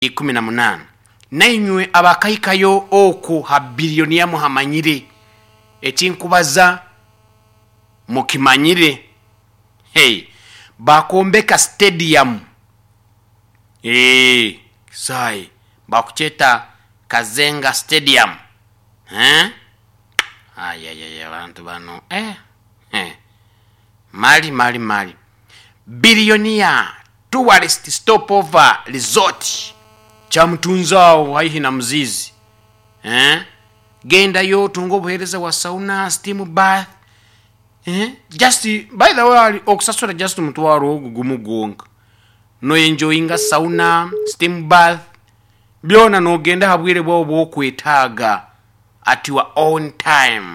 18 nainywe abakaikayo oku ha bilionia muhamanyire ekinkubaza mukimanyire bakombeka stadium sai bakucheta Kazenga Stadium abantu bano mali bilionia tourist stopover resort chamtunzao haihi na mzizi genda yo tungo buhereza wa sauna steam bath just by the way okusasura just mutwaro gumugonga no enjoyinga sauna steam bath byona no genda habwire bwo kwetaga at your own time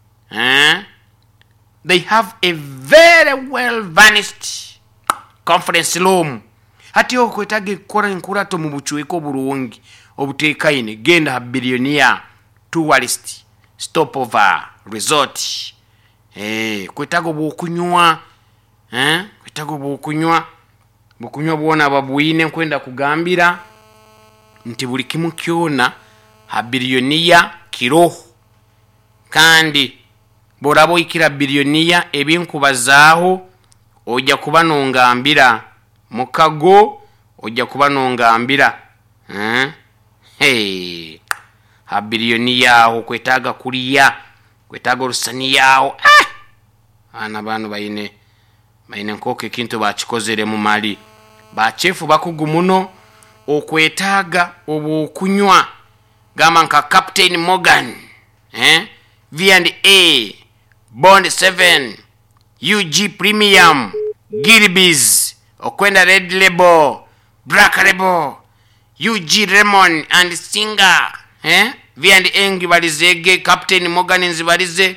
they have a very well vanished conference room hati okwetaga ikora inkurato mu bucuiko burungi obutekaine genda ha billionaire tourist stopover resort kwetaga bokunywa kwetaga bokunywa bwona babuine kwenda kugambira nti buli kimu kyona ha billionaire kiroho kandi borabo ikira billionaire ebinkubazaaho ojja kuba nongambira mukago ojja kuba nongambira ha billionaire aho kwetaga kuliya kwetaga rusani yaho ana banu bayine nkoke kintu bachikozere mu mali bachefu bakugumuno okwetaga obukunywa gama nka Captain Morgan V&A Bond 7 UG Premium Gilbey's okwenda Red Label Black Label UG Lemon and Singer V&A ngibalizege Captain Morgan nzibalize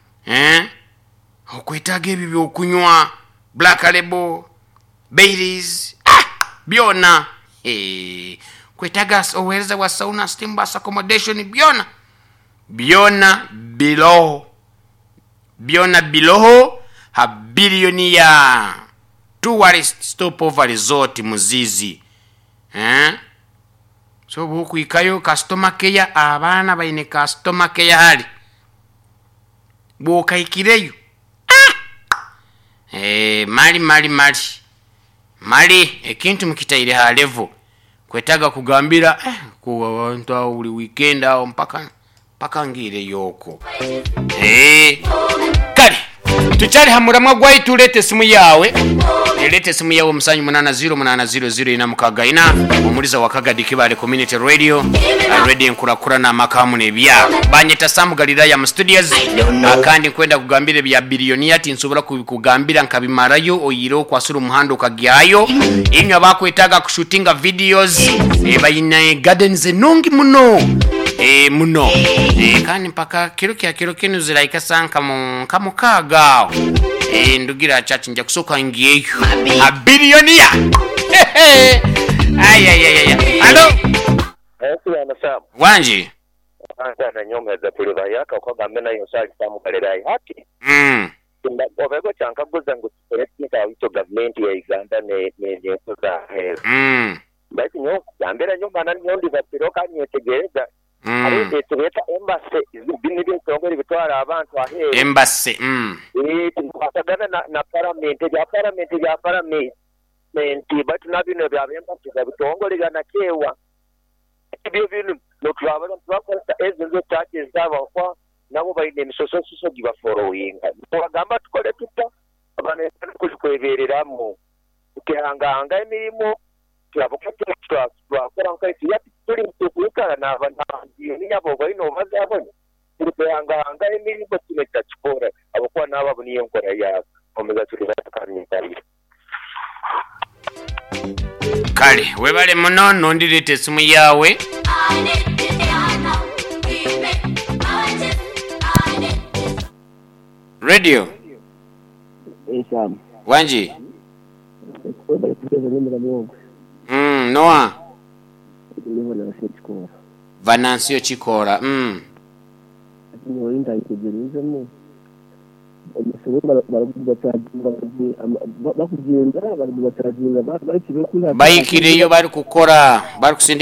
okwetaga ebi byokunywa Black Label Baileys byona kwetaga owereza wa sauna steam bath accommodation byona below ha billionaire tourist stopover resort muzizi so bukuikayo customer care abana baine customer care hali bukaikireyo mali ekintu mukitaire ha level kwetaga kugambira ku abantu uli weekend au mpaka ngire yoko kale tuchali hamuramwa gwai tulete simu yawe musanyu 808000 ina mukaga ina umuliza wakaga dikibale community radio radio nkurakura na makamu nebya banyeta samugalira ya studios akandi kwenda kugambira bya billionaire ati nsobora kugambira nkabimarayo oyiro kwasura umuhando kagyayo inyo bakwetaga kushootinga videos bayina gardens nongi muno kandi mpaka kiro kinu ziraika sanka kamukaga ndugira chachi nja kusoka ngiyeyo a billionaire Hello Wanji ana nyoma za puliva yaka kwa gamena yosali samu kalerai haki obego chanka guza ngusiperetika wito government ya Uganda ne kuza basi nyo gambera nyoma na nyondi bapiroka nyetegereza arinde tubeta embassy bini byo tongere bitwara abantu ahe embassy twasagana na parliament batu nabino bya embassy bitongole na kewa ibyo bintu no twabana twakora ezo taxes zaba kwa nabo bayine misoso giba following bagamba tukole tuta abana kwebereramo ukihanganga emirimo twabokata twakora nkaisi yati turi tukukara na abana ni yabo bayino bazabona ukihanganga emirimo kimeta chikora abokwa nabo niyo nkora ya omeza turi batakanye kale webale muno nondirete simu yawe radio Wanji Noah Vanancio Chikora umusoro bakugenda bari kuri bayikireyo bari gukora bari